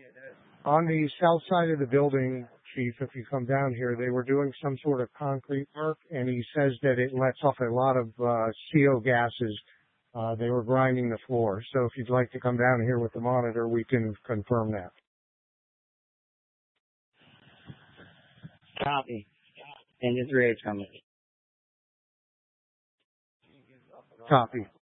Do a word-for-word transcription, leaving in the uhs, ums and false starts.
On the south side of the building, Chief, if you come down here, they were doing some sort of concrete work, and he says that it lets off a lot of uh, C O gases. Uh, they were grinding the floor. So if you'd like to come down here with the monitor, we can confirm that. Copy. Engine three H coming. Copy.